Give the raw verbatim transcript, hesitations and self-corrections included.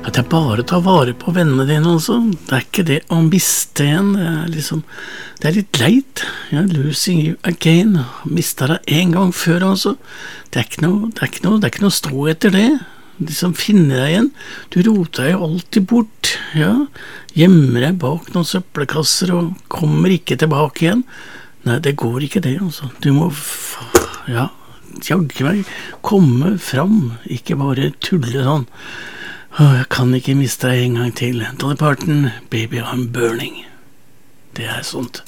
At jeg bare tar vare på vennene dine også. Det er ikke det å miste en. Det er liksom, det er litt leit. Ja, losing you again. Mistet deg en gang før også. Det er ikke noe, det er ikke noe, det er ikke noe å stå etter det. Liksom finne deg igjen. Du roter deg jo alltid bort. Ja, gjemmer deg bak noen søppelkasser og kommer ikke tilbake igjen. Nei, det går ikke det, altså. Du må, ja, jagge meg, komme fram, ikke bare tulle sånn. Åh, jeg kan ikke miste deg en gang til. Dolly Parton, Baby I'm Burning. Det er sånt.